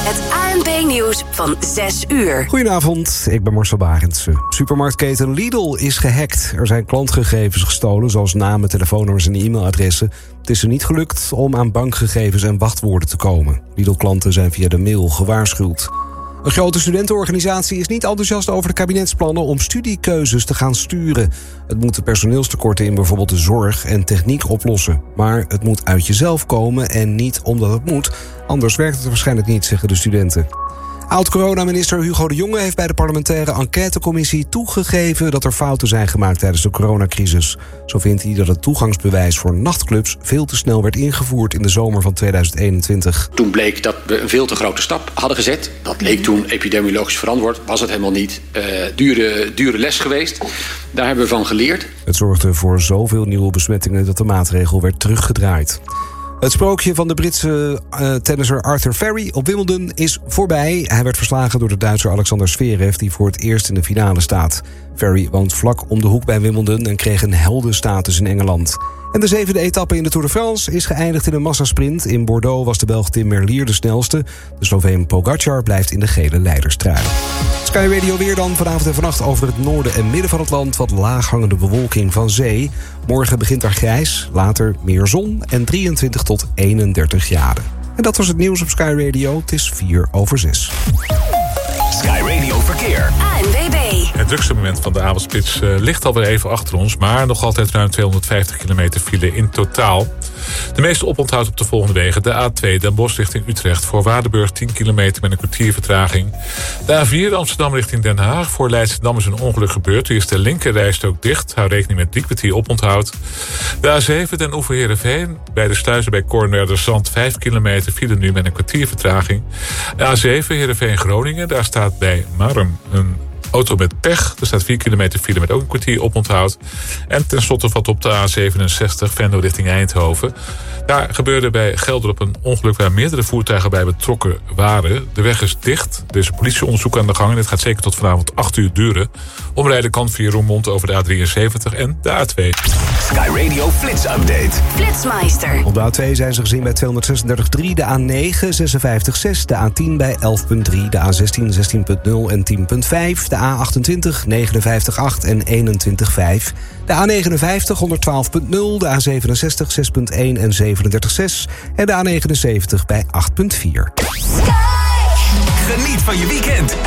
Het ANP-nieuws van 6 uur. Goedenavond, ik ben Marcel Barendse. Supermarktketen Lidl is gehackt. Er zijn klantgegevens gestolen, zoals namen, telefoonnummers en e-mailadressen. Het is er niet gelukt om aan bankgegevens en wachtwoorden te komen. Lidl-klanten zijn via de mail gewaarschuwd. Een grote studentenorganisatie is niet enthousiast over de kabinetsplannen om studiekeuzes te gaan sturen. Het moet de personeelstekorten in bijvoorbeeld de zorg en techniek oplossen. Maar het moet uit jezelf komen en niet omdat het moet. Anders werkt het waarschijnlijk niet, zeggen de studenten. Oud-coronaminister Hugo de Jonge heeft bij de parlementaire enquêtecommissie toegegeven dat er fouten zijn gemaakt tijdens de coronacrisis. Zo vindt hij dat het toegangsbewijs voor nachtclubs veel te snel werd ingevoerd in de zomer van 2021. Toen bleek dat we een veel te grote stap hadden gezet. Dat leek toen epidemiologisch verantwoord, was het helemaal niet. Dure les geweest. Daar hebben we van geleerd. Het zorgde voor zoveel nieuwe besmettingen dat de maatregel werd teruggedraaid. Het sprookje van de Britse tennisser Arthur Ferry op Wimbledon is voorbij. Hij werd verslagen door de Duitser Alexander Zverev, die voor het eerst in de finale staat. Ferry woont vlak om de hoek bij Wimbledon en kreeg een heldenstatus in Engeland. En de 7e etappe in de Tour de France is geëindigd in een massasprint. In Bordeaux was de Belg Tim Merlier de snelste. De Sloveen Pogacar blijft in de gele leiderstrui. Sky Radio weer dan vanavond en vannacht over het noorden en midden van het land. Wat laaghangende bewolking van zee. Morgen begint er grijs, later meer zon en 23 tot 31 graden. En dat was het nieuws op Sky Radio. Het is 6:04. Sky Radio Verkeer. ANWB. Het drukste moment van de avondspits ligt alweer even achter ons, maar nog altijd ruim 250 kilometer file in totaal. De meeste oponthoud op de volgende wegen. De A2 Den Bosch richting Utrecht. Voor Waardenburg 10 kilometer met een kwartier vertraging. De A4 Amsterdam richting Den Haag. Voor Leidschendam is een ongeluk gebeurd. Hier is de linkerrijstrook dicht. Hou rekening met 3 kwartier oponthoud. De A7 Den Oever Heerenveen. Bij de sluizen bij Kornwerderzand 5 kilometer file nu met een kwartier vertraging. De A7 Heerenveen Groningen. Daar staat bij Marum een auto met pech. Er staat 4 kilometer file met ook een kwartier oponthoud. En tenslotte valt op de A67 Venlo richting Eindhoven. Daar gebeurde bij Gelderop een ongeluk waar meerdere voertuigen bij betrokken waren. De weg is dicht. Er is een politieonderzoek aan de gang en dit gaat zeker tot vanavond 8 uur duren. Omrijden kan via Roermond over de A73 en de A2. Sky Radio Flits Update. Flitsmeister. Op de A2 zijn ze gezien bij 236,3, de A9 56,6, de A10 bij 11,3, de A16 16,0 en 10,5, de A28 59,8 en 21,5, de A59 112,0, de A67 6,1 en 37,6 en de A79 bij 8,4. Geniet van je weekend